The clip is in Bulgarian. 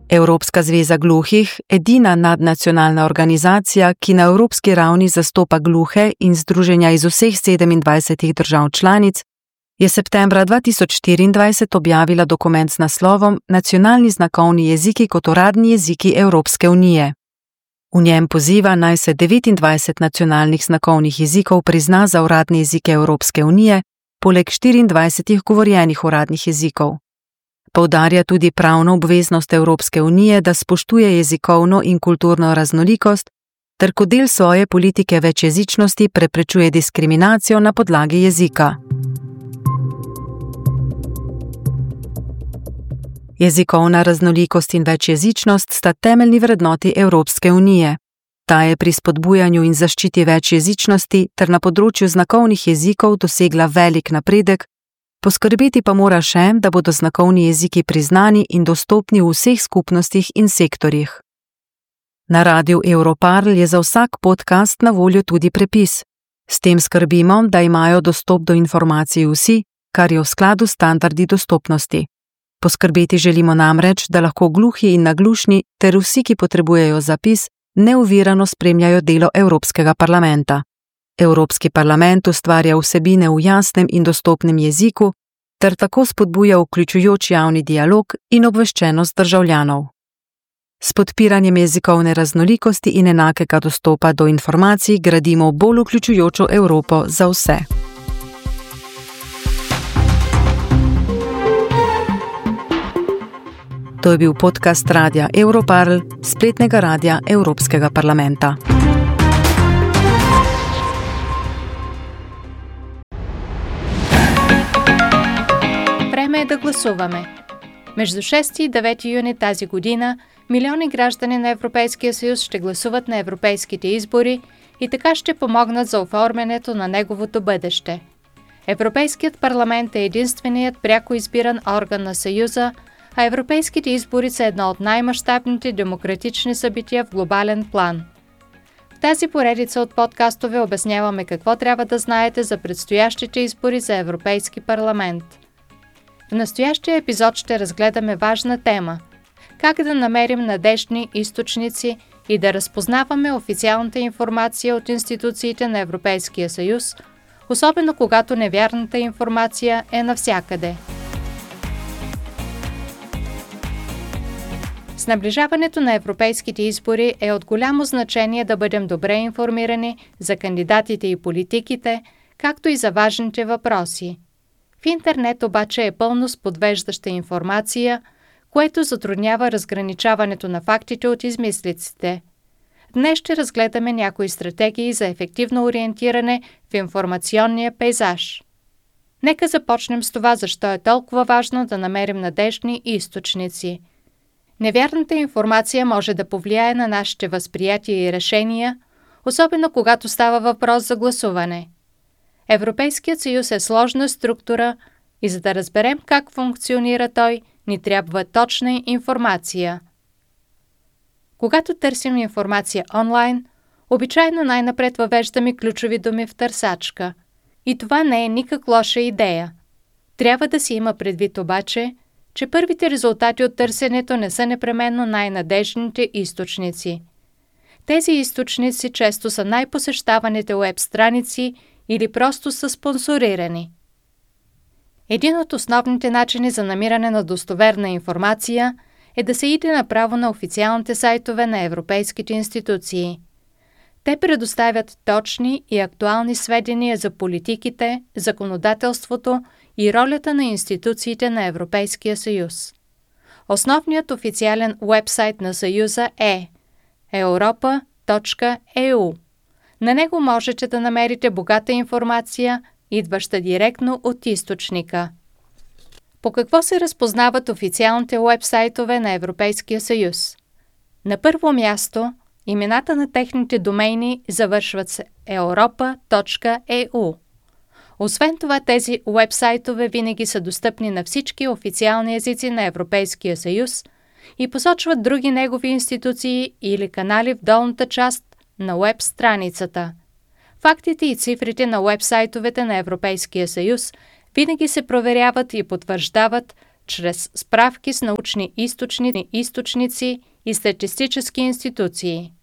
Evropska zveza gluhih, edina nadnacionalna organizacija, ki na evropski ravni zastopa gluhe in združenja iz vseh 27 držav članic, je septembra 2024 objavila dokument z naslovom Nacionalni znakovni jeziki kot uradni jeziki Evropske unije. V njem poziva, naj se 29 nacionalnih znakovnih jezikov prizna za uradne jezike Evropske unije, poleg 24 govorjenih uradnih jezikov. Poudarja tudi pravno obveznost Evropske unije, da spoštuje jezikovno in kulturno raznolikost, ter kot del svoje politike večjezičnosti preprečuje diskriminacijo na podlagi jezika. Jezikovna raznolikost in večjezičnost sta temeljni vrednoti Evropske unije. Ta je pri spodbujanju in zaščiti večjezičnosti ter na področju znakovnih jezikov dosegla velik napredek, poskrbeti pa mora še, da bodo znakovni jeziki priznani in dostopni v vseh skupnostih in sektorjih. Na radiu Europarl je za vsak podcast na voljo tudi prepis. S tem skrbimo, da imajo dostop do informacij vsi, kar je v skladu s standardi dostopnosti. Poskrbeti želimo namreč, da lahko gluhi in naglušni ter vsi, ki potrebujejo zapis, neovirano spremljajo delo Evropskega parlamenta. Evropski parlament ustvarja vsebine v jasnem in dostopnem jeziku ter tako spodbuja vključujoč javni dialog in obveščenost državljanov. S podpiranjem jezikovne raznolikosti in enakega dostopa do informacij gradimo bolj vključujočo Evropo za vse. To je bil podcast Radia Europarl, spletnega radia Evropskega parlamenta. Време е да гласуваме. Между 6 и 9 юни тази година милиони граждани на Европейския съюз ще гласуват на европейските избори и така ще помогнат за оформянето на неговото бъдеще. Европейският парламент е единственият пряко избиран орган на Съюза, а европейските избори са едно от най-мащабните демократични събития в глобален план. В тази поредица от подкастове обясняваме какво трябва да знаете за предстоящите избори за Европейски парламент. В настоящия епизод ще разгледаме важна тема – как да намерим надеждни източници и да разпознаваме официалната информация от институциите на Европейския съюз, особено когато невярната информация е навсякъде. С наближаването на европейските избори е от голямо значение да бъдем добре информирани за кандидатите и политиките, както и за важните въпроси. В интернет обаче е пълно с подвеждаща информация, което затруднява разграничаването на фактите от измислиците. Днес ще разгледаме някои стратегии за ефективно ориентиране в информационния пейзаж. Нека започнем с това, защо е толкова важно да намерим надеждни източници. Невярната информация може да повлияе на нашите възприятия и решения, особено когато става въпрос за гласуване. Европейският съюз е сложна структура и за да разберем как функционира той, ни трябва точна информация. Когато търсим информация онлайн, обичайно най-напред въвеждаме ключови думи в търсачка. И това не е никак лоша идея. Трябва да си има предвид обаче, че първите резултати от търсенето не са непременно най-надежните източници. Тези източници често са най-посещаваните уеб страници или просто са спонсорирани. Един от основните начини за намиране на достоверна информация е да се иде направо на официалните сайтове на европейските институции. Те предоставят точни и актуални сведения за политиките, законодателството и ролята на институциите на Европейския съюз. Основният официален уебсайт на Съюза е europa.eu. На него можете да намерите богата информация, идваща директно от източника. По какво се разпознават официалните уебсайтове на Европейския съюз? На първо място, имената на техните домейни завършват с europa.eu. Освен това, тези уебсайтове винаги са достъпни на всички официални езици на Европейския съюз и посочват други негови институции или канали в долната част на уеб страницата. Фактите и цифрите на уебсайтовете на Европейския съюз винаги се проверяват и потвърждават чрез справки с научни източници и статистически институции.